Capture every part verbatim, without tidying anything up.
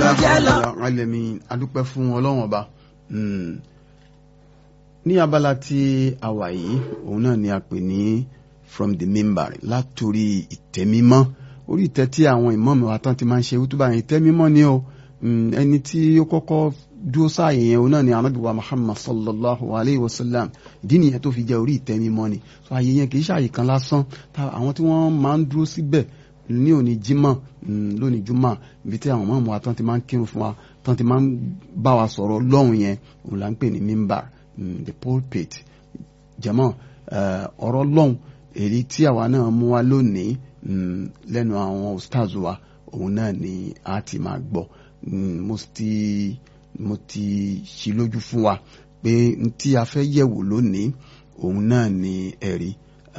alẹ́mi adúpẹ́ fún ọlọ́run ọba. Ní abala tí a wà yìí òun náà ni a pè ní from the mimbar, látòrí ìtẹ́mímọ́, orí ìtẹ́ tí àwọn ìmáàmù wa tán ti máa ń ṣe wútúbà yẹn ìtẹ́mímọ́ ni o. Ẹni tí ó kọ́kọ́ dúró sáàyè yẹn òun náà ni Ànábì wa Muhammad sallallahu alayhi wa sallam. Ìdí nìyẹn tó fi jẹ́ orí ìtẹ́mímọ́ ni. So àyè yẹn kì í ṣàyè kan lásán, àwọn tí wọ́n máa ń dúró síbẹ̀ ní òní jímọ̀ lónìí júmọ̀ ibi tí àwọn mọ̀ọ́mọ́ wa tán ti máa ń kírun fún wa tán ti máa ń bá wa sọ̀rọ̀ lọ́hùn yẹn òun là ń pè ní mimbar, the pulpit. Jàmọ́ ọ̀rọ̀ lọ́hùn èyí tí àwa náà mú wa lónìí lẹ́nu àwọn ustaz wa òun náà ni a ti máa gbọ́. mo ti mo ti ṣí lójú fún wa pé tí a fẹ́ yẹ̀wò lónìí òun náà ni ẹ̀rí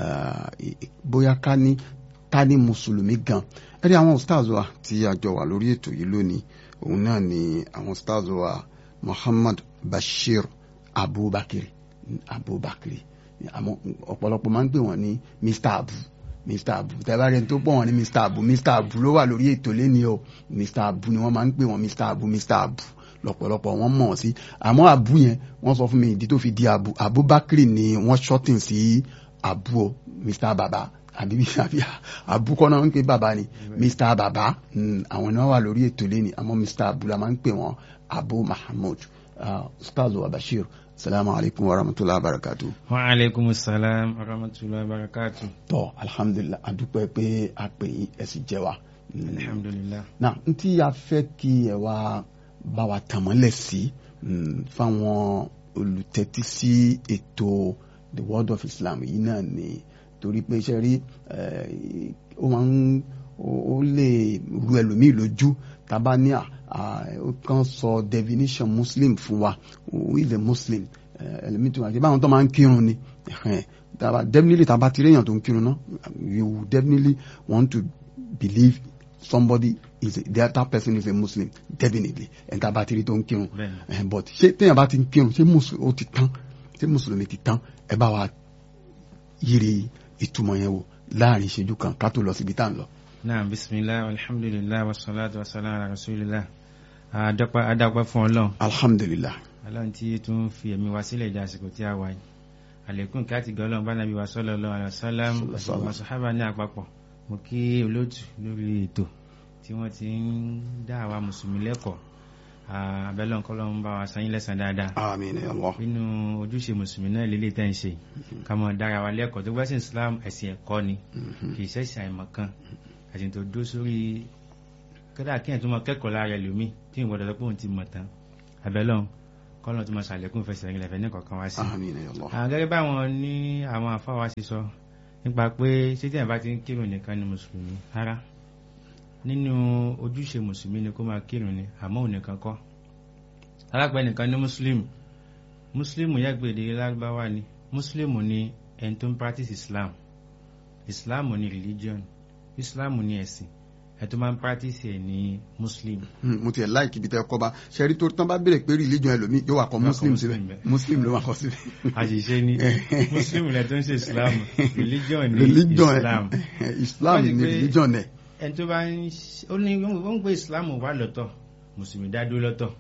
bóyá ká ní ká ní mùsùlùmí gan. ẹ̀rí àwọn ustaz wa tí a jọ wà lórí ètò yìí lónìí òun náà ni àwọn ustaz wa Muhammad Bashir Abubakar Abubakar àmọ́ ọ̀pọ̀lọpọ̀ máa ń pè wọ́n ní Mister Abu Mister Abu tẹ́bárẹ́ tó pọ̀ wọ́n ní Mister Abu Mister Abu ló wà lórí ètò lẹ́ni o. Mister Abu ni wọ́n máa ń pè wọ́n, Mister Abu Mister Abu lọ́pọ̀lọpọ̀ wọ́n mọ̀ sí. àmọ́ Abu yẹn wọ́n sọ fún mi ìdí tó fi di Abu Abubakar ni wọ́n shorten sí Abu o, Mister Baba àbí àbí Abu kọ́ náà ń pè bàbá ni Mister Baba. àwọn náà wà lórí ètò lẹ́ni àmọ́ Mister Abu la máa ń pè wọ́n, Abu Mahmoud. Ustaz wa Bashir, assalamu alaikum wa rahmatullahi wa barakatuh. Wa alaikum assalam wa rahmatullahi wa barakatuh. Tọ́ alhamdulillah adúpẹ́ pé a pè yín ẹ sì jẹ́ wa. Alhamdulillah. Náà n tí a fẹ́ kí ẹ wá bá wa tàmọ́lẹ̀ sí fáwọn olùtẹ́tí sí ètò the world of Islam yìí náà ni torí pé iṣẹ́ rí ó máa ń ó lè ru ẹlòmíì lójú tá a bá ní à kan sọ definition Muslim fún wa, who is a Muslim. ẹlòmíì tó wà ṣe báwọn tó máa ń kírun ni definitely tá a bá ti réyàn tó ń kírun náà you definitely want to believe somebody is a, that, that person is a Muslim definitely ẹni tá a bá ti rí tó ń kírun. But ṣé téèyàn bá ti ń kírun ṣé ó ti tán, ṣé mùsùlùmí ti tán? ẹ bá wa yiri ìtumọ̀ yẹn wò láàrin ìṣẹ́jú kan ká tó lọ síbi tá à ń lọ. Naam, bismillah, alhamdulillah, wassalatu wassalamu ala rasulillah. Adápẹ́ fún Ọlọ́run. Alhamdulillah. Ọlọ́run tí tún fi ẹ̀mí wa sílẹ̀ ìjà àsìkò tí a wà yìí. Àlékún kí á ti gbọ́ Ọlọ́run bá Nàbí wa sallallahu alaihi wasallam àwọn sàhábà ní àpapọ̀. Mo kí olóòtú lórí ètò tí wọ́n ti ń dá àwa mùsùlùmí lẹ́kọ̀ọ́. Abẹ́lọ́run k'Ọlọ́run bá wa san yín lẹ́san dáadáa. Àmín ya Allah. Nínú ojúṣe mùsùlùmí náà lélẹ̀ tẹ́ ń ṣe. Ká máa dára wa lẹ́kọ̀ọ́ tó gbẹ́sìn Islam ẹ̀sìn ẹ̀kọ́ ni. Kì í ṣẹ̀sìn àìmọ̀kan. Àti tó dó sórí kódà kí ẹ̀ tó máa kẹ́kọ̀ọ́ lára ẹlòmíì tí ìwọ́dọ̀ tó pòun ti mọ̀ tán. Abẹ́lọ́run kọ́lọ́run tó máa ṣàlékún fẹsẹ̀ rìn lẹ́fẹ̀ẹ́ ní kọ̀ọ̀kan wá sí. Àmín ya Allah. Gẹ́gẹ́ báwọn ní àwọn àfáà wa ṣe sọ nípa pé ṣé tí ẹ̀ bá ti ń kírun nìkan ni mùsùlùmí rárá. Nínú ojúṣe mùsùlùmí ni kó máa kírun ni àmọ́ òun nìkan kọ́. Alápẹ̀ nìkan ní mùsùlùmí. Mùsùlùmí yàgbèdè Lárúbáwá ni. Mùsùlùmí ni ẹni tó ń practice Islam. Islam ni religion. Islam ni ẹ̀sìn. Ẹ tó máa ń practice ẹ̀ ní Muslim. Mo ti ẹ̀ láìkí ibi tẹ́ kọ́ bá ṣẹ́rí tó tán bá béèrè pé religion ẹlòmíì yóò wà kọ́ Muslim síbẹ̀. Muslim ló wà kọ́ síbẹ̀. Àṣìṣe ni Muslim lẹ tó ń ṣe Islam. Religion ni religion Islam. Islam ni religion ẹ̀. Ẹni tó bá ń ó ní ó ń gbé Islam wà lọ́tọ̀, Mùsùlùmí dá dúró lọ́tọ̀.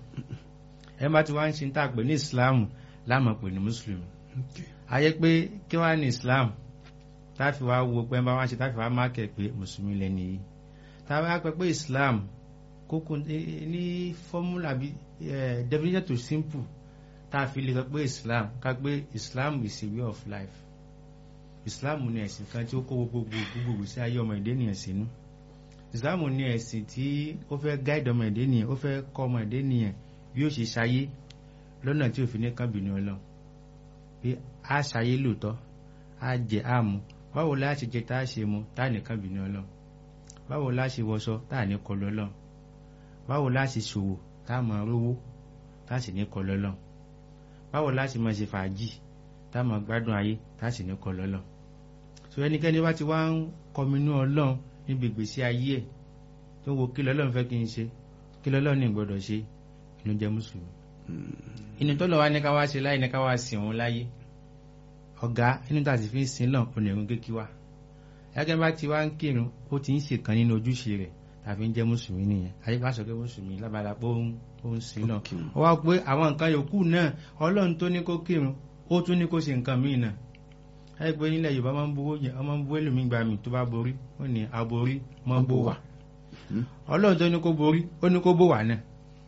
Ẹ bá ti wá ń ṣe ń tà pé ní Islam láàmú pé ní Mùsùlùmí. Ayé pé kí wá ní Islam táfi wá wo pé bá wá ṣe táfi wá máàkẹ̀ pé Mùsùlùmí lẹ́ni yìí. Táfi wá pẹ́ pé Islam kókó ní fọ́múlà bí definition tó simple táfi lè sọ pé Islam ká pé Islam is a way of life. Islam ní ẹ̀sìn kan tí ó kó gbogbo gbogbo sí ayé ọmọ ìdí ènìyàn sínú. Islam ní ẹ̀sìn tí ó fẹ́ guide ọmọ ìdí ènìyàn, ó fẹ́ kọ́ ọmọ ìdí ènìyàn bí ó ṣe ṣayé lọ́nà tí òfin ní kan bínú Ọlọ́run. Pé a ṣayé lóòótọ́, a jẹ àmú, báwo la ṣe jẹ tá a ṣe mu tá a nìkan bínú Ọlọ́run. Báwo la ṣe wọṣọ tá a ní kọlu Ọlọ́run. Báwo la ṣe ṣòwò tá a máa rówó tá a sì ní kọlu Ọlọ́run. Báwo la ṣe máa ṣe fàájì tá a máa gbádùn ayé tá a sì ní kọlu Ọlọ́run. So ẹnikẹ́ni bá ti wá ń kọminú Ọlọ́run níbi ìgbésí ayé ẹ̀ tó wo kí l'Ọlọ́run fẹ́ kí n ṣe, kí l'Ọlọ́run ní gbọ́dọ̀ ṣe, inú jẹ́ mùsùlùmí. Inú tó lọ wá ní ká wá ṣe láyé ní ká wá sìn òun láyé. Ọ̀gá inú tàbí fi ń sin lọ́n onírun kékí wá. Ẹgbẹ́ bá ti wá ń kírun ó ti ń ṣèkan nínú ojúṣe rẹ̀ tàbí ń jẹ́ mùsùlùmí nìyẹn ayébá sọ pé mùsùlùmí lábala pé ó ń sin náà ó wá pé àwọn nǹkan yòókù náà ọlọ́run tó ní kó kírun ó tún ní kó ṣe nǹkan míì náà ẹ pé nílẹ̀ Yorùbá máa ń bú ọmọ ń bú ẹlòmíì gbà mí tó bá borí ó ní aborí mọ́ bó wà ọlọ́run tó ní kó borí ó ní kó bó wà náà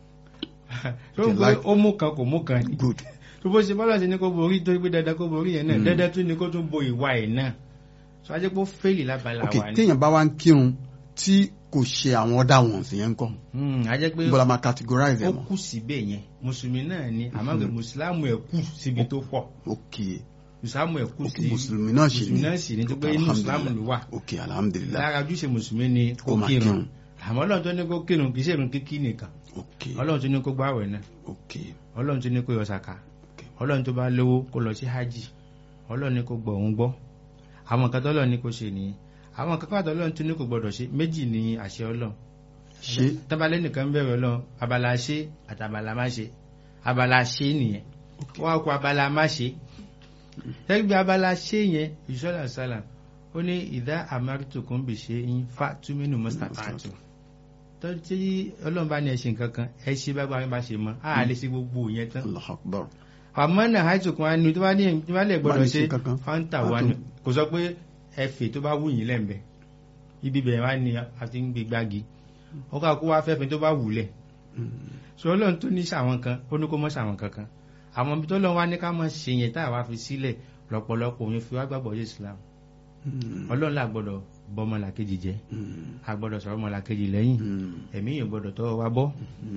tó ń pé ó mú kan kò mú kan ní tó bó ṣe bọ́lá sí ní kó borí tó gbé dandan kó borí yẹn náà dandan tún ní kó tún bo ìwà ẹ̀ náà so ajẹ́ pé ó fẹ́lì lábala ok wa ni. téèyàn bá wá ń kírun tí kò ṣe àwọn ọ̀dà wọn sì yẹn ń kọ́ ajẹ́ pé bọ́lá máa categorize ẹ̀ ó mọ́. kù síbẹ̀ yẹn mùsùlùmí náà ni àmọ́ pé mùsùlùmí ẹ̀ kù síbi tó pọ̀ ok mùsùlùmí ẹ̀ kù ok sí mùsùlùmí náà ṣe mùsùlùmí náà sì ní tó pé inú mùsùlùmí ló wà ok alhamdulilayi lára ojúṣe mùsùlùmí ni kó kó máa kírun kírun àmọ́ ọlọ́run tó ní kó kírun kì í ṣèrun kíkí nìkan ok ọlọ́run tó ní kó gbààwẹ̀ náà ok ọlọ́run tó ní kó yọ sàká ọlọ́run tó bá lówó kó lọ sí hajj ọlọ́run ní kó gbọ́ òun gbọ́ àwọn nǹkan tó ọlọ́run ní kó ṣe nìyẹn àwọn nǹkan pàtó ọlọ́run tó ní kó gbọ́dọ̀ ṣe méjì ní àṣẹ ọlọ́run ṣe tábàlẹ́ nìkan bẹ̀rẹ̀ ọlọ́run abala ṣe àtàbàlà má ṣe abala ṣe nìyẹn wọ́n á kó abala má ṣe ẹgbẹ́ abala ṣe yẹn ìṣọ́lá sálà ó ní ìdá àmárùtòkùn bì ṣe ń fa túmínú mọ́sítàpáàtù tó tí ọlọ́run bá ní ẹ ṣe nǹkan kan ẹ ṣe bá gbára bá ṣe mọ́ á lè ṣe gbogbo yẹn tán Allahu Akbar àmọ́ náà àìsùnkùn wa ni tó bá ní tó bá lè gbọ́dọ̀ Bá lè ṣe ṣe kankan. fáńtà wa ni kò sọ pé ẹfẹ̀ tó bá wù yín lẹ́m̀bẹ̀ ibi bẹ̀rẹ̀ wá ní a ti ń gbé gbági ó ká kó wá fẹ́fẹ́ tó bá wù lẹ̀ so ọlọ́run tó ní sàwọn kan ó ní kó mọ́ sàwọn kankan àwọn ibi tó lọ́wọ́ wá ní ká mọ̀ ṣe yẹn tá a wá fi sílẹ̀ lọ́pọ̀lọpọ̀ òun fi wá gbàgbọ́ yé Islam ọlọ́run là gbọ́dọ̀ bọ́ ọmọlàkejì jẹ́ a gbọ́dọ̀ sọ̀rọ̀ ọmọlàkejì lẹ́yìn ẹ̀mí yìí gbọ́dọ̀ tọ́ wa bọ́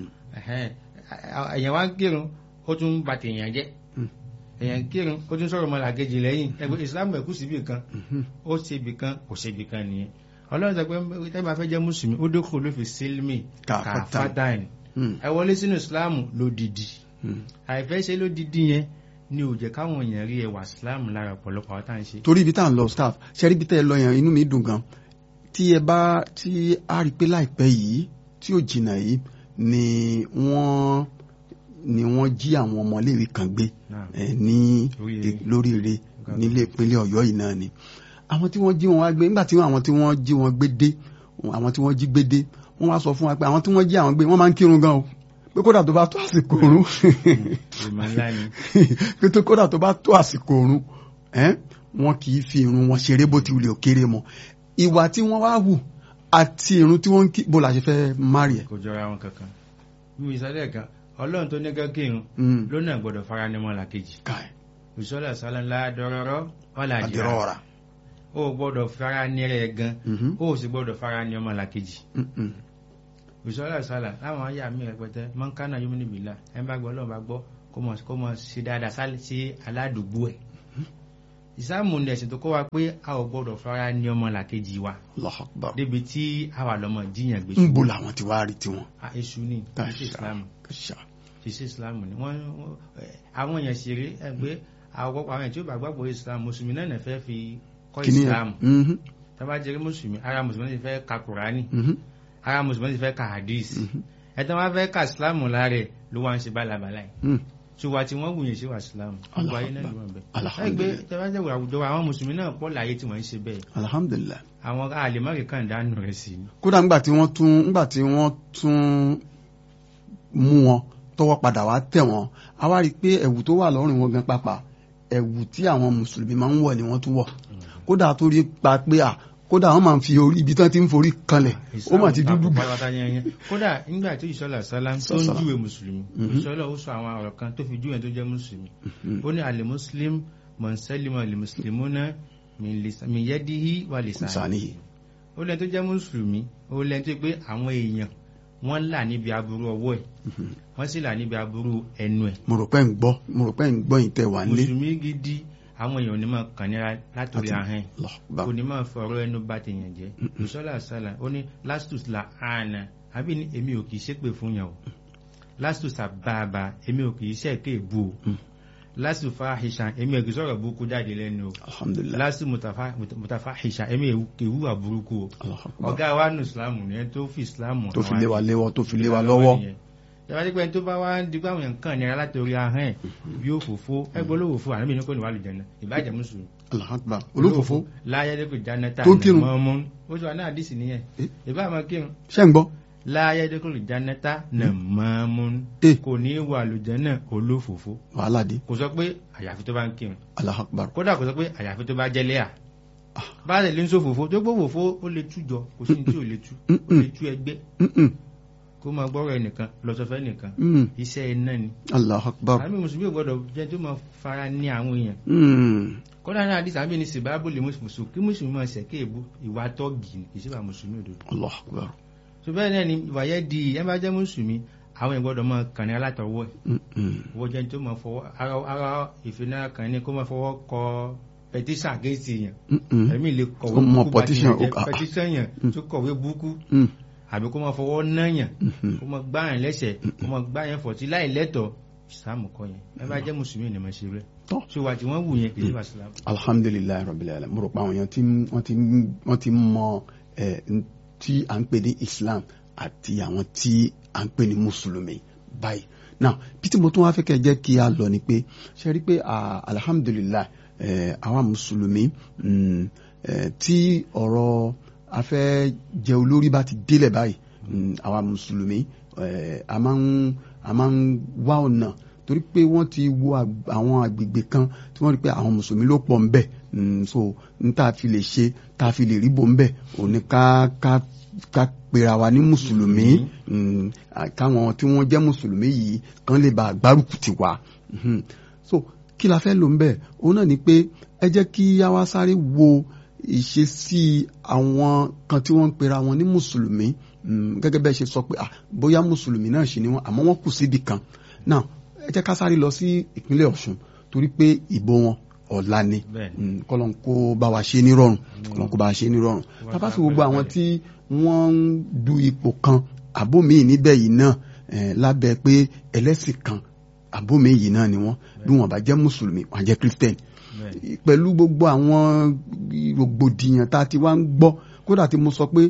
ẹ̀yàn wá ń kírun ó tún ba tèèyàn jẹ́ èèyàn kírun ó tún sọ̀rọ̀ ọmọlàkejì lẹ́yìn ẹgbẹ́ Islam ẹ̀kú síbì kan ó ṣebì kan kò ṣebì kan nìyẹn ọlọ́run sọ pé tẹ́ bá fẹ́ jẹ́ mùsùlùmí ó dókòó ló fi sílmì kàfátàn ẹ wọlé sínú Islam lódìdí àìfẹ́ ṣe lódìdí yẹn ni ò jẹ́ káwọn èèyàn rí ẹwà Islam lára ọ̀pọ̀lọpọ̀ àwọn tá à ń ṣe. torí ibi tá à ń lọ staff ṣe rí ibi tẹ́ ẹ lọ yẹn inú mi dùn gan tí ẹ bá tí a rí pé láìpẹ́ yìí tí ò jìnnà yìí ni wọ́n ni wọ́n jí àwọn ọmọléèwé kan gbé ẹ ní lóríire nílé ìpínlẹ̀ Ọ̀yọ́ yìí náà ni àwọn tí wọ́n jí wọn wá gbé nígbà tí àwọn tí wọ́n jí wọn gbé dé àwọn tí wọ́n jí gbé dé wọ́n wá sọ fún wa pé àwọn tí wọ́n jí àwọn gbé wọ́n máa ń kírun gan o pé kódà tó bá tó àsìkò òrùn pé tó kódà tó bá tó àsìkò òrùn wọn kì í fi irun wọn ṣeré bó ti wulẹ̀ òkèrè mọ́ ìwà tí wọ́n wá hù àti irun tí wọ́n ń kí bó la ṣe fẹ́ márì ẹ̀. kò jọra wọn kankan bí ìsọdẹ kan Ọlọ́run tó ní kí irun lónà gbọ́dọ̀ fara ní mọ́lá kejì ìṣọlá sálánlá dọrọrọ wọlé àdìrọra ó gbọ́dọ̀ fara ní rẹ gan ó sì gbọ́dọ̀ fara ní ọmọlá kejì ìṣọ́lá ìṣọ́lá láwọn ayé àmì ẹ̀pẹ̀tẹ́ mọ́ńkánà yóò níbi ìlà ẹ̀ ń bá gbọ́ ọlọ́run bá gbọ́ kó mọ̀ ṣe dáadáa sí aládùúgbò ẹ̀. ìsáàmù ní ẹ̀sìn tó kọ́ wa pé a ò gbọ́dọ̀ fara ní ọmọ làkejì wa débi tí a wà lọ́mọ jíyàn gbé. ń bo làwọn ti wá rí tiwọn. èṣù ni kì í ṣe ìsìlámù kì í ṣe ìsìlámù ni wọ́n àwọn èèyàn ṣeré ẹgbẹ́ àwọn àwọn tí ó bá gbàgbọ́ ìsìlámù mùsùlùmí náà fẹ́ fi kọ́ ìsìlámù tá bá jẹ́rìí mùsùlùmí ara mùsùlùmí ti fẹ́ ka Kùránì ara mùsùlùmí ti fẹ́ ka hadith ẹ̀tọ́ wọn fẹ́ ka islam láre ló wá ń ṣe bálabàlá yìí ṣùgbọ́n tí wọ́n wùyìn sí wa islam gbogbo ayé náà ló wọ́n bẹ̀. ẹgbẹ́ tẹ́wájẹ́ àwùjọ àwọn mùsùlùmí náà pọ̀ láyé tí wọ́n ń ṣe bẹ́ẹ̀. alhamdulillah. àwọn àlèmọ́rì kan dánù rẹ̀ sí i. kódà ńgbà tí wọ́n tún ńgbà tí wọ́n tún mú wọn tọwọ́ padà wá tẹ̀ wọ́n a wá rí i pé ẹ̀wù tó wà lọ́rùn wọn gan pàpà ẹ̀wù tí àwọn mùsùlùmí máa ń wọ̀ ni wọ́n tún wọ̀ kódà tó rí pa pé à kódà wọn máa ń fi orí ibi tán ti ń forí kanlẹ̀ ó mà ti dúdú. kódà nígbà tí ìṣọ́lá sálám tó ń júwe mùsùlùmí ìṣọ́lá ó sọ àwọn ọ̀rọ̀ kan tó fi júwe tó jẹ́ mùsùlùmí ó ní àlè muslim mọ̀nsẹ́lìmọ̀ àlè mùsùlùmí náà mi yẹ́díhí wà lè sàníyì ó lẹ́ni tó jẹ́ mùsùlùmí ó lẹ́ni tó pé àwọn èèyàn wọ́n là níbi aburú ọwọ́ ẹ̀ wọ́n sì là níbi aburú ẹnu ẹ̀. mo rò pé ń gbọ́ mo rò pé ń gbọ́ yìí tẹ̀ wá nílé. mùsùlùmí gidi àwọn èèyàn onímọ̀ kàn nira látòrí ahẹ́n onímọ̀ fọ̀rọ̀ ẹnu bá ti yàn jẹ́ ìṣọ́lá sálà ó ní lastus la ààna àbí ní èmi ò kìí ṣépè fún yàn o lastus àbáàbà èmi ò kìí ṣẹ́ẹ̀kẹ́ ìbú o lastus fahisha èmi ò kìí sọ̀rọ̀ burúkú jáde lẹ́nu o lastus mutafahisha èmi èwú àbúrúkú o ọ̀gá wa nù ìsìlámù ní ẹni tó fi ìsìlámù tó fi lé wa lọ́wọ́ tó fi lé wa lọ́wọ́ ìjọba pé tó bá wá ń digbá àwọn nǹkan nira láti orí ahọ́n ẹ̀ bí ó fòfó ẹgbẹ́ olówó fún àníbi ní kò ní wà lùjẹ́ náà ìbàjẹ́ mùsùlùmí Allahu Akbar olófòfó láyé dẹ́kun jánátà tó kírun mọ́mú ó sọ náà àdìsí nìyẹn ìbá àmọ́ kírun ṣé ń gbọ́ láyé dẹ́kun jánátà nà mọ́mú kò ní wà lùjánà olófòfó wàhálà dé kò sọ pé àyàfi tó bá ń kírun Allahu Akbar kódà kò sọ pé àyàfi tó bá jẹ́ lẹ́yà bá lè ń sọ fòfó tó gbó fòfó ó lè tújọ kò sí tí ò lè tú ó lè tú ẹgbẹ́ kó máa gbọ́rọ̀ ẹnìkan lọ́sọ̀fẹ́ nìkan iṣẹ́ iná ni Allahu Akbar àmì mùsùlùmí gbọ́dọ̀ jẹ́ tó máa fara ní àwọn èèyàn kódà náà àdìsí àmì ní sèbáàbò lè mùsùlùmí kí mùsùlùmí máa ṣẹ̀kẹ́ èbú ìwà tọ́gì kì í sí bá mùsùlùmí òdodo. Allahu Akbar tó bẹ́ẹ̀ náà ni ìwà yẹn di ẹ bá jẹ́ mùsùlùmí àwọn èèyàn gbọ́dọ̀ máa kàn ní alátọwọ́ ẹ̀ wọ́n jẹ́ tó máa fọwọ́ ara ìfinna kan ní kó máa fọwọ́ kọ petition against èèyàn ẹ̀mí lè kọ̀wé búkú bá ti jẹ́ petition yẹn tó kọ̀wé búkú àbí kó máa fọwọ́ náyàn kó máa gbáyàn lẹ́sẹ̀ kó máa gbáyàn fọ̀tí láì lẹ́tọ̀ọ́ ìsìlámù kọ́ yẹn ẹ bá jẹ́ mùsùlùmí ni mo ṣe rẹ̀ ṣé wàá tí wọ́n wù yẹn kì í ṣe ìsìlámù. alhamdulilayi rabbil alamin mo rò pé àwọn èèyàn wọ́n ti mọ tí à ń pè ní Islam àti àwọn tí à ń pè ní mùsùlùmí báyìí now bí tí mo tún wá fẹ́ kẹ́ jẹ́ kí a lọ ni pé ṣe rí pé alhamdulilayi àwa mùsùlùmí tí ọ̀rọ̀ afẹ́ jẹ olórí bá ti délẹ̀ báyìí àwa mùsùlùmí a máa ń wá ọ̀nà torí pé wọ́n ti wo àwọn agbègbè kan tí wọ́n rí pé àwọn mùsùlùmí ló pọ̀ ńbẹ̀ so n tá a fi lè ṣe tá a fi lè ríbo ńbẹ̀ òní ká ká ká pera wa ní mùsùlùmí káwọn tí wọ́n jẹ́ mùsùlùmí yìí kàn lè bá gbárùkù tì wá so kí la fẹ́ lò ńbẹ̀ òun náà ni pé ẹ jẹ́ kí a wá sáré wo ìṣesí àwọn kan tí wọ́n ń pera wọn ní mùsùlùmí gẹ́gẹ́ bẹ́ẹ̀ ṣe sọ pé bóyá mùsùlùmí náà ṣì ni wọ́n àmọ́ wọ́n kù síbi kan náà ẹ jẹ́ ká sáré lọ sí ìpínlẹ̀ Ọ̀ṣun torí pé ìbò wọn ọ̀la ni kọ́lọ́n kó bá wa ṣe nírọ̀rùn kọ́lọ́n kó bá wa ṣe nírọ̀rùn tábà fi gbogbo àwọn tí wọ́n ń du ipò kan àbómi níbẹ̀ yìí náà lábẹ́ pé ẹlẹ́sìn kan àbómi yìí náà ni wọ́n bí wọ́n bá jẹ́ mùsùlùmí wọ́n jẹ́ kírísítẹ́nì pẹ̀lú gbogbo àwọn rògbòdìyàn tá a ti wá ń gbọ́ kódà tí mo sọ pé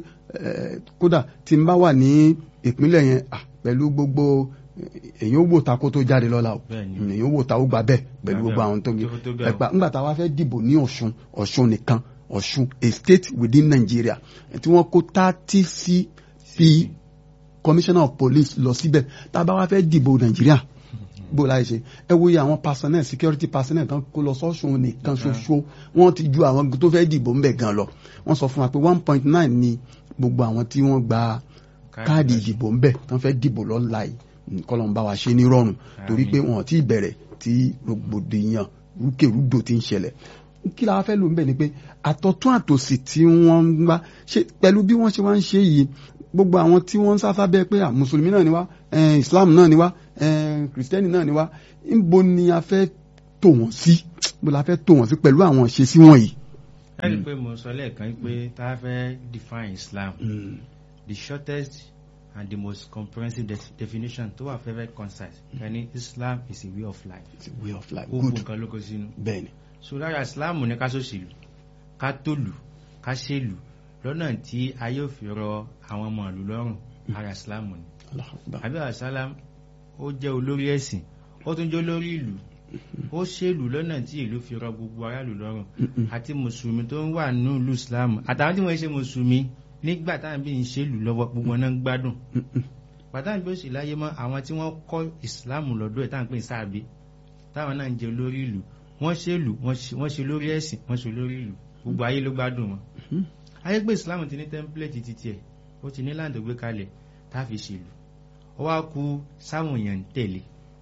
kódà tí n bá wà ní ìpínlẹ̀ yẹn pẹ̀lú gbogbo èyàn ó wò ta kó tó jáde lọ́la o èyàn ó wò ta ó gbà bẹ́ẹ̀ pẹ̀lú gbogbo àwọn tó gbé ẹgbà ńgbà tá a wá fẹ́ dìbò ní Ọ̀ṣun Ọ̀ṣun nìkan Ọ̀ṣun a state within Nigeria tí wọ́n kó thirty C P commissioner of police lọ síbẹ̀ tá a bá wá fẹ́ dìbò Nàìjíríà bó láì ṣe ẹ wo iye àwọn personnel security personnel tán kó lọ sọ́ṣun nìkan ṣoṣo wọ́n ti ju àwọn tó fẹ́ dìbò ń bẹ̀ gan lọ wọ́n sọ fún wa pé one point nine ni gbogbo àwọn tí wọ́n gba káàdì ìdìbò ń bẹ̀ tán fẹ́ dìbò lọ́la yìí kọ́lọ́n bá wa ṣe ní rọrùn torí pé wọn ti bẹ̀rẹ̀ tí rògbòdìyàn rúkèrúdò ti ń ṣẹlẹ̀ kí la fẹ́ lò ń bẹ̀ ni pé àtọ̀tún àtòsì tí wọ́n ń gbá ṣe pẹ̀lú bí wọ́n ṣe wá ń ṣe yìí gbogbo àwọn tí wọ́n ń sáfá bẹ́ẹ̀ pé mùsùlùmí náà ni wá Islam náà ni wá kìrìsìtẹ́nì náà ni wá níbo ni a fẹ́ tò wọ́n sí bó la fẹ́ tò wọ́n sí pẹ̀lú àwọn ìṣesí wọ̀nyí. ẹ rí i pé mo sọ lẹ́ẹ̀kan pé tá a fẹ́ define Islam mm. the shortest and the most comprehensive de definition tó wà very concise kan ní Islam is a way of life. It's a way of life. Good. Gbogbo nǹkan ló kó sínú. Bẹ́ẹ̀ni. so lára Islam ní ká ṣòṣèlú ká tòlù ká ṣèlú lọ́nà tí ayé ò fi rọ àwọn ọmọ ìlú lọ́rùn ara Islam ni. àbí àṣálàm ó jẹ́ olórí ẹ̀sìn ó tún jẹ́ olórí ìlú ó ṣèlú lọ́nà tí ìlú fi rọ gbogbo aráàlú lọ́rùn àti mùsùlùmí tó ń wà nínú ìlú Islam àtàwọn tí wọ́n ṣe mùsùlùmí nígbà táwọn bí ń ṣèlú lọ́wọ́ gbogbo náà ń gbádùn pàtàkì bí ó sì láyé mọ́ àwọn tí wọ́n kọ́ ìsìláàmù lọ́dọ̀ ẹ̀ táwọn pè ń sáàbí táwọn náà ń jẹ olórí ìlú wọ́n ṣèlú wọ́n ṣe lórí ẹ̀sìn wọ́n ṣe lórí ìlú gbogbo ayé ló gbádùn wọn. ayé pé ìsìláàmù ti ní tẹ́ḿpìlẹ̀tì títí ẹ̀ ó ti ní láǹdó gbé kalẹ̀ tá a fi ṣèlú ó wá kù sáwọn èèyàn ń tẹ̀lé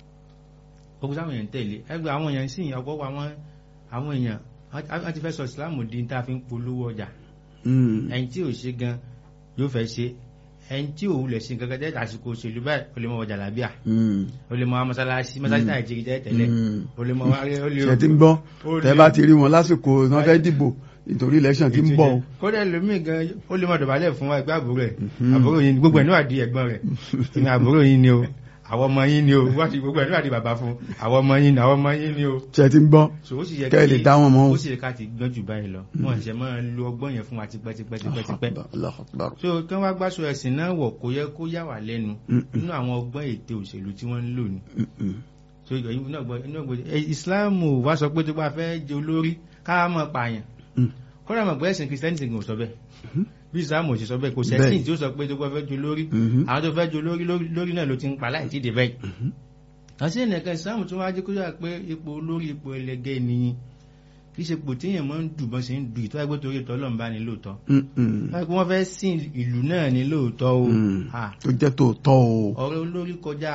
ó kù sáwọn èèyàn ń tẹ̀lé ẹgbẹ́ àwọn èèyàn sì yàn ọgbọ́ àwọn àwọn èèyàn wọ́n ti fẹ́ sọ ìsìláàmù di tá a fi ń polówó ọjà ẹni tí ò ṣe gan yóò fẹ́ ṣe ẹni tí ò wulẹ̀ ṣe gangan jẹ́ àsìkò òṣèlú báyìí o lè mọ ọjà làbíà o lè mọ mọ́sálásí mọ́sálásí táyà jírí jẹ́ tẹ́lẹ̀ o lè mọ wárí o lè ṣe ti ń bọ́ tẹ́ bá ti rí wọn lásìkò wọn fẹ́ dìbò nítorí election ti ń bọ̀. kódà lómi gan ó lè mọ dọ̀bálẹ̀ fún wa ẹgbẹ́ àbúrò rẹ̀ àbúrò yìí gbogbo ẹ̀ níwà di ẹ̀gbọ́n rẹ̀ ìmọ̀ àbúrò yìí ni o àwọn ọmọ yín ni o wá ti gbogbo ẹ̀ níwà di bàbá fún àwọn ọmọ yín ni àwọn ọmọ yín ni o. ṣe ti ń gbọ́ kẹ́ ẹ lè dá wọn mọ́. ó sì yẹ ká ti gbọ́n jù báyìí lọ wọn ṣe máa ń lo ọgbọ́n yẹn fún wa tipẹ́tipẹ́tipẹ́. so kí wọ́n wá gbàsọ ẹ̀sìn náà wọ̀ kó yẹ kó yà wá lẹ́nu nínú àwọn ọgbọ́n ète òṣèlú tí wọ́n ń lò ní. so inú ọgbọ́n Islam wá sọ pé tó bá fẹ́ jẹ olórí ká mọ̀ pààyàn kọ́ra mọ̀ pé ẹ̀sìn kìrìsìtẹ́nì kò sọ bẹ́ẹ̀ bí Islam ò sì sọ bẹ́ẹ̀ kò sẹ́sìn tí ó sọ pé tó gbọ́ fẹ́ ju lórí àwọn tó fẹ́ ju lórí lórí náà ló ti ń pa láì tí ì dé bẹ́ẹ̀. àti ẹnìkan Islam tó wá jẹ́ kó yà pé ipò olórí ipò ẹlẹgẹ́ ni kì í ṣe pò téèyàn máa ń dù bọ́n ṣe ń dù ìtọ́ ẹgbẹ́ torí ìtọ́ Ọlọ́run bá ní lóòótọ́ wọ́n fẹ́ sìn ìlú náà ní lóòótọ́ o tó jẹ́ tòótọ́ o ọ̀rọ̀ olórí kọjá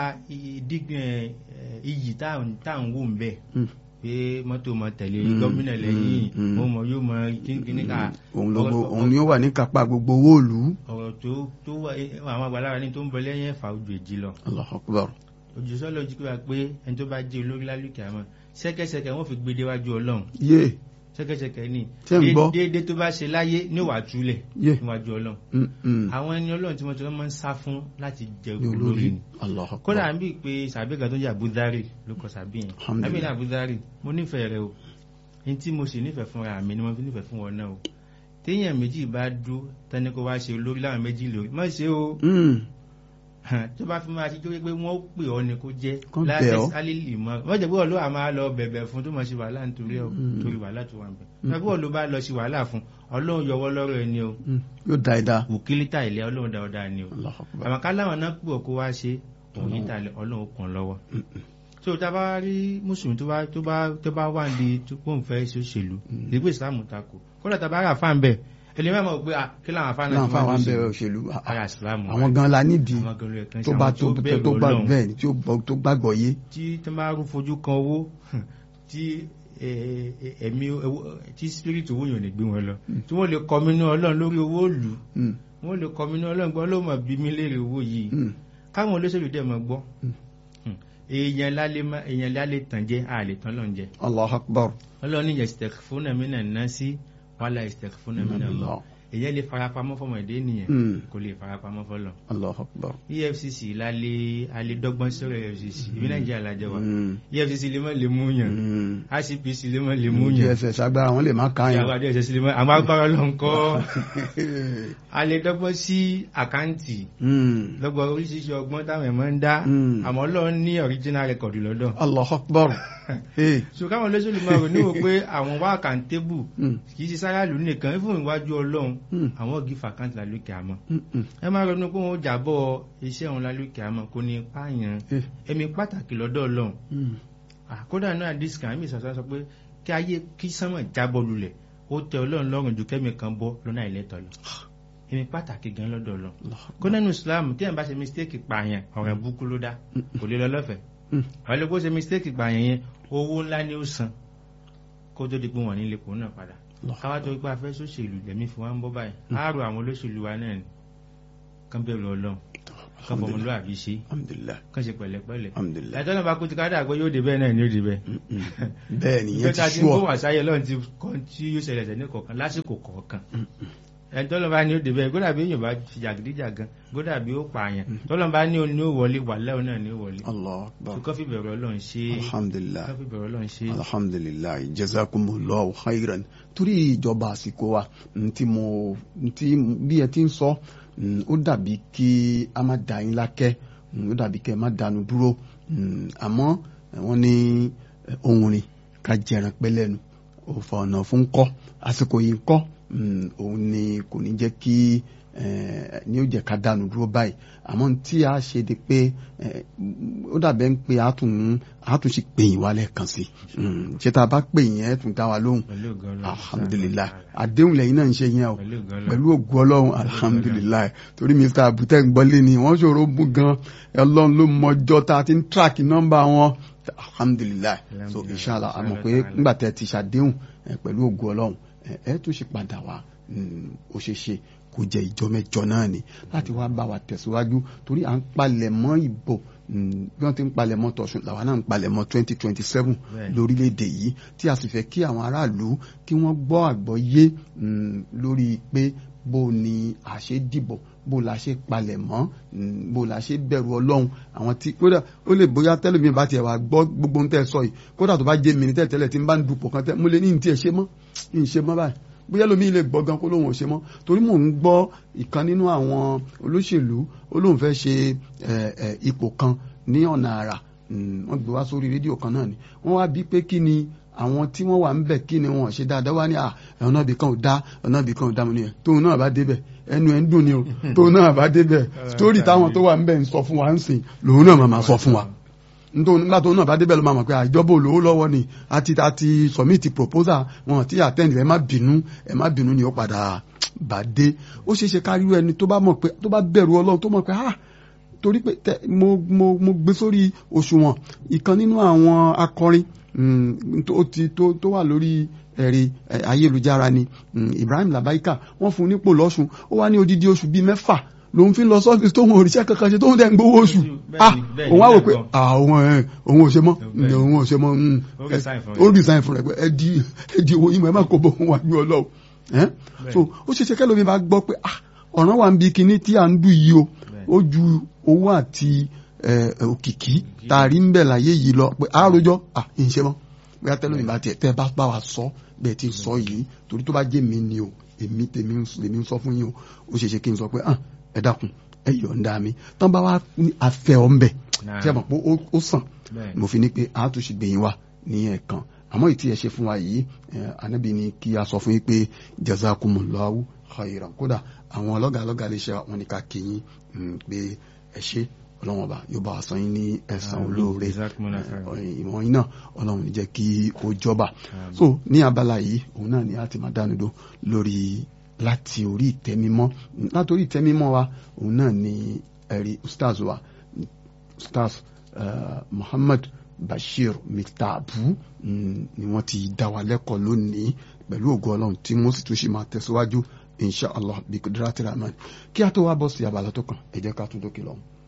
iyì táwọn wò ń bẹ̀ pé mọ́tò mọ́ tẹ̀lé gómìnà lẹ́yìn mo mọ̀ yóò mọ kíní ká òun ni ó wà ní kápá gbogbo owó ìlú ọ̀rọ̀ tó wà àwọn àgbàlára ní tó ń bọ lẹ́yìn ẹ̀fà ojú èjì lọ Allahu Akbar òjòsọ́ lọ jí pé ẹni tó bá jẹ́ olórí lálùkẹ́ àmọ́ sẹ́kẹ́sẹ́kẹ́ wọ́n fi gbé déwájú Ọlọ́run yé sẹ́kẹ́sẹ́kẹ́ ní déédéé tó bá ṣe láyé níwà túlẹ̀ níwájú Ọlọ́run àwọn ẹni Ọlọ́run tí wọ́n ti máa ń sá fún láti jẹ olórí ni kódà ń bí pé sàbẹ́gà tó jẹ́ Abudari ló kọ sàbí yẹn àbí ní Abudari mo nífẹ̀ẹ́ rẹ o ní tí mo sì nífẹ̀ẹ́ fúnra mi ni mo fi nífẹ̀ẹ́ fún wọn náà o téèyàn méjì bá dúró tẹ́ni kó wá ṣe olórí láwọn méjì lórí má ṣe o tó bá fi máa ṣe tó pé wọ́n pè ọ́ ni kó jẹ́ láti alílì mọ́ wọ́n jẹ́ pé wọ́n ló wà máa lọ bẹ̀bẹ̀ fún tó mọ̀ sí wàhálà nítorí ọ̀ torí wàhálà tó wà ń bẹ̀ wọ́n pé wọ́n ló bá lọ sí wàhálà fún Ọlọ́run yọwọ́ lọ́rọ̀ ẹni o yóò da ẹ̀dá òkìlítà ilẹ̀ Ọlọ́run da ọ̀dà ni o àmọ́ ká láwọn náà pè ọ́ kó wá ṣe òun yíta ilẹ̀ Ọlọ́run kàn lọ́wọ́ so tá a bá rí mùsùlùmí tó bá tó bá tó bá wà ní tó pọ̀ fẹ́ ṣòṣèlú nígbà ìsìlámù takò kódà tá a bá rà fáàn bẹ́ẹ̀ ẹni mẹ́mọ̀ pé kí láwọn afáàná tí wọ́n ń bẹ̀rẹ̀ òṣèlú àwọn gan la nídìí tó bá tó bẹ́ẹ̀ ni tó gbàgbọ́ yé. tí tó máa rú fojú kan owó tí ẹ̀mí tí spirit owó yàn lè gbé wọn lọ tí wọ́n lè kọminú Ọlọ́run lórí owó ìlú wọ́n lè kọminú Ọlọ́run gbọ́ ló mọ̀ bí mi léèrè owó yìí káwọn olóṣèlú dẹ̀ mọ̀ gbọ́ èèyàn lálẹ́ tàn jẹ́ àlè tán lọ́n jẹ́. Allahu Akbar. Ọlọ́run ní yastakhfuna minan nasi wala yastakhfuna min Allah èyàn lè farapamọ́ fọmọ èdè nìyẹn kò lè farapamọ́ fọlọ. Allahu Akbar. E F C C lálẹ́ alẹ́dọ́gbọ́n sọ̀rọ̀ E F C C ìbí Nàìjíríà lájọ wa E F C C lè mọ́ lè mú yàn I C P C lè mọ́ lè mú yàn D S S agbára wọn lè má ká yàn D S S lè mọ́ àwọn agbára lọ ń kọ́ alẹ́dọ́gbọ́n sí àkáǹtì lọ́gbọ́n oríṣiríṣi ọgbọ́n táwọn ẹ̀ máa ń dá àmọ́ Ọlọ́run ní original record lọ́dọ̀. Allahu Akbar. so káwọn olóṣèlú máa rò níwò pé àwọn wá àkàǹtébù kì í ṣe sáráàlú nìkan fún ìwájú Ọlọ́run àwọn gífà àkáǹtì lálùkẹ́ àmọ́ ẹ máa ronú pé wọ́n jàbọ̀ iṣẹ́ òun lálùkẹ́ àmọ́ kò ní pààyàn ẹ̀mí pàtàkì lọ́dọ̀ Ọlọ́run àkódà náà dísìkà àmì ìsọ̀sọ́ sọ pé kí ayé kí sánmọ̀ jábọ̀ lulẹ̀ ó tẹ Ọlọ́run lọ́rùn ju kẹ́mi kan bọ́ lọ́nà ìlẹ́tọ̀ lọ ẹ̀mí pàtàkì gan lọ́dọ̀ Ọlọ́run kó nínú Islam tí ẹ̀ bá ṣe mistake pààyàn ọ̀rẹ́ búkú ló dá kò lè lọ lọ́fẹ̀ẹ́ wọ́n lè kó ṣe mistake pààyàn yẹn owó ńlá ni ó san kó tó di pé wọ́n nílé kò náà padà káwá tó ipá fẹ́ sóṣèlú lẹ́mí fún wa ń bọ́ báyìí àárò àwọn olóṣèlú wa náà kán bẹ̀rù Ọlọ́run kán fọmọlúwàbí ṣe kán ṣe pẹ̀lẹ́pẹ̀lẹ́ ẹ̀tọ́ náà bá kú ti ká dà pé yóò dé bẹ́ẹ̀ náà ni yóò dé bẹ́ẹ̀ bẹ́ẹ̀ ni yẹn ti ṣúọ́ ìgbẹ́ta tí ń kó wà sáyé lọ́run ti kọ́ tí yóò ṣẹlẹ̀ ṣẹ̀ ní kọ̀ọ̀kan lásìkò kọ̀ọ̀kan ẹ̀tọ́ lọ́ba ni ó dé bẹ́ẹ̀ gódà bí èèyàn bá fi jàgídíjàgan gódà bí ó pààyàn tọ́lọ́ba ní òní ó wọlé wà lẹ́wọ̀n náà ní ó wọlé kọ́ fi bẹ̀rù Ọlọ́run ṣe alhamdulillah kọ́ fi bẹ̀rù Ọlọ́run ṣe alhamdulillah jazakumullahu khairan torí ìjọba àsìkò wa ntí mo ntí bí ẹ ti ń sọ ó dàbí kí a má da yín lákẹ́ ó dàbí kí ẹ má dànù dúró àmọ́ wọ́n ní ohun rìn ká jẹran pẹ́ lẹ́nu òfò ọ̀nà fún kọ́ àsìkò yìí kọ́ òun ni kò ní jẹ́ kí ní ó jẹ́ ká dànù dúró báyìí àmọ́ tí a ṣe di pé ó dàbẹ́ ń pe àtúnṣe pè yín wálẹ̀ kan sí ṣé tá a bá pè yín ẹ̀ tún dá wa lóhùn alhamdulilayi àdéhùn lẹ́yìn náà ń ṣe yẹn o pẹ̀lú ògùn Ọlọ́run alhamdulilayi torí Mr Abutẹ gbọ́lé ni wọ́n ṣòro bú gan Ọlọ́run ló mọjọ́ tá a ti ń tíráàkì nọ́mbà wọn alhamdulilayi so inshallah àmọ́ pé nígbà tẹ́ ti ṣàdéhùn pẹ̀lú ògùn Ọlọ́run ẹ tún ṣe padà wá ó ṣe ṣe kó jẹ ìjọ mẹ́jọ náà ni láti wá bá wa tẹ̀síwájú torí à ń palẹ̀ mọ́ ìbò bí wọ́n ti ń palẹ̀ mọ́ tọ̀sùn làwa náà ń palẹ̀ mọ́ twenty twenty seven lórílẹ̀‐èdè yìí tí a sì fẹ́ kí àwọn aráàlú kí wọ́n gbọ́ àgbọ́yé lórí pé bó ni a ṣe dìbò bó la ṣe palẹ̀ mọ́ bó la ṣe bẹ̀rù Ọlọ́run àwọn tí kódà ó lè bóyá tẹ́lẹ̀mí bá tiẹ̀ wá gbọ́ gbogbo ohun tẹ́ sọ yìí kódà tó bá jẹ́ mi ní tẹ́lẹ̀ tí ń bá ń dupò kan tẹ́ mo lè ní ní tiẹ̀ ṣe mọ́ ní ṣe mọ́ báyìí bóyá lómi ilé gbọ́gán kó lóun ò ṣe mọ́ torí mò ń gbọ́ ìkan nínú àwọn olóṣèlú ó lóun fẹ́ ṣe ipò kan ní ọ̀nà àrà wọ́n gbé wá sórí rédíò kan náà ni wọ́n wá bí pé kí ni àwọn tí wọ́n wà ń bẹ̀ kí ni wọ́n ṣe dáadáa wá ní à ọ̀nà ibì kan ò dá ọ̀nà ibì kan ò dá mo nìyẹn tóun náà bá débẹ̀ ẹnu ẹ̀ ń dùn ni o tóun náà bá débẹ̀ sítórì táwọn tó wà ń bẹ̀ ń sọ fún wa ń sìn lòun náà máa sọ fún wa nígbà tó náà bá débẹ̀ ló máa mọ̀ pé àjọbọ̀ olówó lọ́wọ́ ni àti àti submit proposal wọn ti attend ẹ má bínú ẹ má bínú ni ó padà bá dé ó ṣeé ṣe kárí ẹni tó bá mọ̀ pé tó bá bẹ̀rù Ọlọ́run tó mọ̀ pé ah torí pé mo mo mo gbé sórí òṣùwọ̀n ìkan nínú àwọn akọrin tó ti tó tó wà lórí ẹ̀rí ayélujára ni Ibrahim Labaika wọ́n fún un nípò lọ́sùn ó wá ní odidi oṣù bíi mẹ́fà lòun fi ń lọ sọ́fíìsì tóun òrìṣẹ́ kankan ṣe tóun dẹ̀ ń gbowó oṣù ah òun á wò pé àwọn ẹ̀ òun ò ṣe mọ́ òun ò ṣe mọ́ ó resign fún rẹ̀ pé ẹ di ẹ di owó yín mọ́ ẹ má kó bọ́ òun wá ní ọlọ́wọ́ ẹ́ so ó ṣe ṣe kẹ́ lómi bá gbọ́ pé ah ọ̀ràn wà ń bi kinní tí à ń dù yìí o ó ju owó àti òkìkí tààrí ń bẹ̀ láyé yìí lọ pé àròjọ ah ìṣe mọ́ bóyá tẹ́lómi bá tiẹ̀ tẹ́ bá bá wa sọ bẹ́ẹ̀ ti sọ yìí torí tó bá jẹ́ mi ni o èmi tèmi ń sọ fún yín o ó ṣe ṣe kí n sọ pé ah ẹ dákun ẹ yọ̀ǹda mi tán bá wá ní afẹ́ ọ̀ ń bẹ̀ tí a mọ̀ pé ó sàn mo fi ní pé a tún ṣe gbẹ̀yìn wa ní ẹ̀ẹ̀kan àmọ́ ìtí ẹ ṣe fún wa yìí ànábì ni kí a sọ fún yín pé jazakumullahu khairan kódà àwọn ọlọ́gà ọlọ́gà lè ṣe wọn ní ká kí yín pé ẹ ṣe ọlọ́run ọba yóò bá wa san yín ní ẹ̀san olóore ìwọ̀n yín náà ọlọ́run ní jẹ́ kí ó jọba so ní abala yìí òun náà ni a ti máa dánudó lórí láti orí ìtẹ́mímọ́ láti orí ìtẹ́mímọ́ wa òun náà ni ẹ̀rí ustaz wa ustaz uh, Muhammad Bashir Mitabu ni wọ́n ti dá wa lẹ́kọ̀ọ́ lónìí pẹ̀lú ògo ọlọ́run tí wọ́n sì tún ṣe máa tẹ̀síwájú insha Allah bí kudrati rahman kí a tó wá bọ́ sí abala tó kàn ẹ jẹ́ ká tún dókè lọ́hùn.